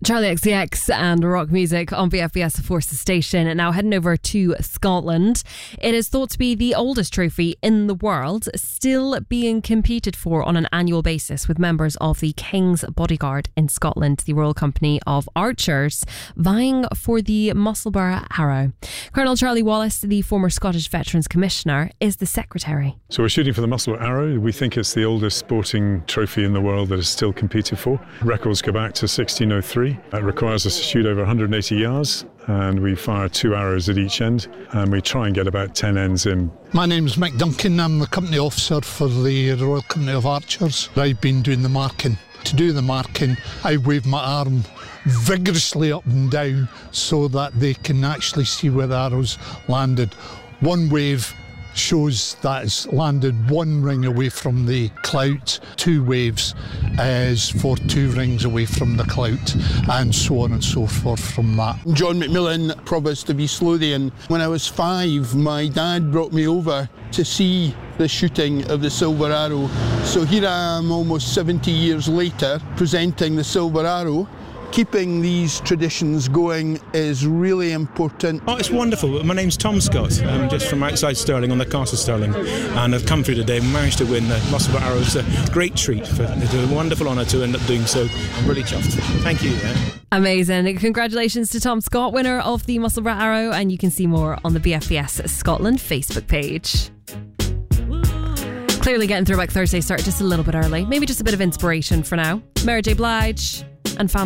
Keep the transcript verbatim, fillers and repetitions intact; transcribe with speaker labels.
Speaker 1: Charlie X C X and rock music on B F B S Forces Station. And now heading over to Scotland. It is thought to be the oldest trophy in the world, still being competed for on an annual basis with members of the King's Bodyguard in Scotland, the Royal Company of Archers, vying for the Musselburgh Arrow. Colonel Charlie Wallace, the former Scottish Veterans Commissioner, is the secretary.
Speaker 2: So we're shooting for the Musselburgh Arrow. We think it's the oldest sporting trophy in the world that is still competed for. Records go back to sixteen oh three. It requires us to shoot over one hundred eighty yards, and we fire two arrows at each end, and we try and get about ten ends in.
Speaker 3: My name's Mick Duncan. I'm the company officer for the Royal Company of Archers. I've been doing the marking. To do the marking, I wave my arm vigorously up and down so that they can actually see where the arrows landed. One wave shows that it's landed one ring away from the clout. Two waves is for two rings away from the clout, and so on and so forth from that.
Speaker 4: John McMillan, Provost of East Lothian. When I was five, my dad brought me over to see the shooting of the Silver Arrow. So here I am almost seventy years later, presenting the Silver Arrow. Keeping these traditions going is really important.
Speaker 5: Oh, it's wonderful. My name's Tom Scott. I'm just from outside Stirling on the Castle Stirling, and I've come through today and managed to win the Musselburgh Arrow. It's a great treat. For, it's a wonderful honour to end up doing so. I'm really chuffed. Thank you. Yeah.
Speaker 1: Amazing. Congratulations to Tom Scott, winner of the Musselburgh Arrow, and you can see more on the B F B S Scotland Facebook page. Clearly getting Throwback Thursday started just a little bit early. Maybe just a bit of inspiration for now. Mary J. Blige and Family